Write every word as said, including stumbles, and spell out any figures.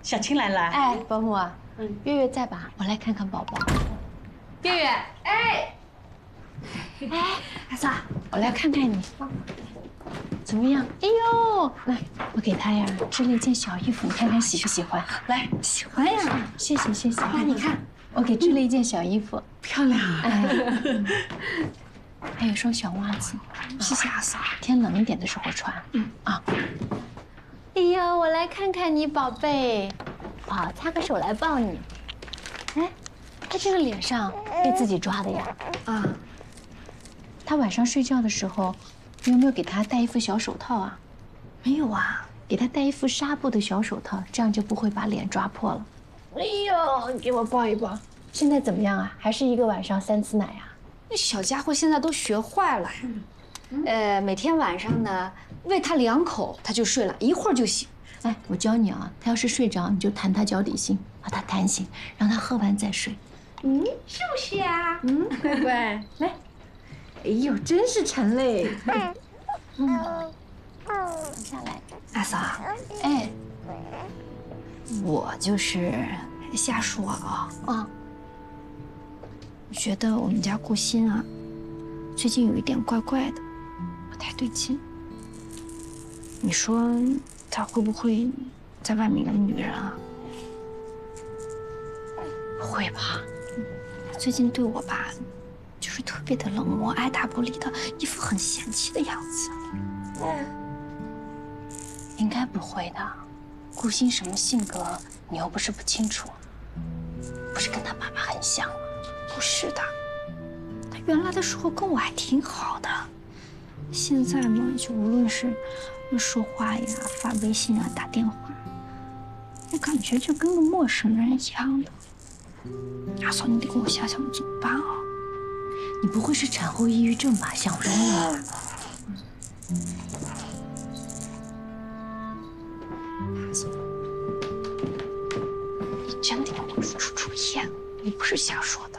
小青来了。 哎，保姆啊，嗯，月月在吧？我来看看宝宝。月月，哎，哎，阿嫂，我来看看你，怎么样？哎呦，来，我给他呀织了一件小衣服，你看看喜不喜欢？来， 喜欢呀， 谢谢谢谢。 来，你看， 我给织了一件小衣服， 漂亮。 哎，还有双小袜子， 谢谢阿嫂。 天冷一点的时候穿。嗯啊。哎呦，我来看看你，宝贝。好，擦个手来抱你。哎，他这个脸上被自己抓的呀？ 啊， 他晚上睡觉的时候，你有没有给他戴一副小手套啊？ 没有啊， 给他戴一副纱布的小手套，这样就不会把脸抓破了。哎呦，你给我抱一抱。现在怎么样啊？还是一个晚上三次奶啊？ 那小家伙现在都学坏了，呃，每天晚上呢喂他两口，他就睡了，一会儿就醒。 哎，我教你啊，他要是睡着，你就弹他脚底心，把他弹醒，让他喝完再睡。 嗯，是不是啊？ 嗯，乖乖，来。哎呦，真是沉嘞。嗯，躺下来。 阿嫂， 哎， 我就是瞎说啊啊，我觉得我们家顾欣啊，最近有一点怪怪的，不太对劲。你说他会不会在外面有女人啊？ 不会吧？ 他最近对我吧，就是特别的冷漠，爱答不理的，一副很嫌弃的样子。 应该不会的。顾欣什么性格，你又不是不清楚。不是跟他爸爸很像吗？ 不是的，他原来的时候跟我还挺好的，现在嘛，就无论是说话呀、发微信啊、打电话，我感觉就跟个陌生人一样的。阿嫂，你得给我想想怎么办啊？ 你不会是产后抑郁症吧？想多了。 你真得给我出出主意，你不是瞎说的。